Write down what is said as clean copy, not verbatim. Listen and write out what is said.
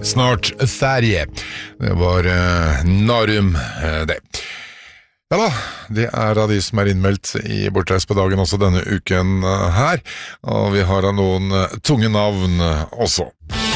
snart ferie. Det var Narum, det. Ja da, det av de som innmeldt i Bortreist på dagen også denne uken her, og vi har noen tunge navn også.